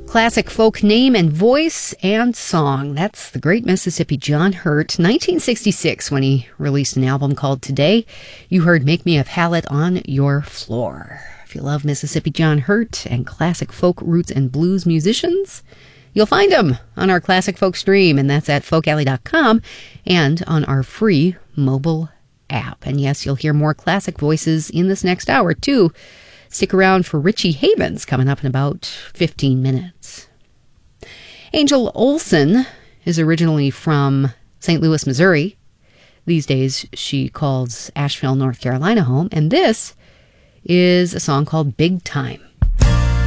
Classic folk name and voice and song. That's the great Mississippi John Hurt. 1966 when he released an album called Today. You heard Make Me a Pallet on Your Floor. If you love Mississippi John Hurt and classic folk roots and blues musicians, you'll find them on our Classic Folk stream, and that's at folkalley.com and on our free mobile app. And yes, you'll hear more classic voices in this next hour too. Stick around for Richie Havens coming up in about 15 minutes. Angel Olsen is originally from St. Louis, Missouri. These days she calls Asheville, North Carolina home, and this is a song called Big Time.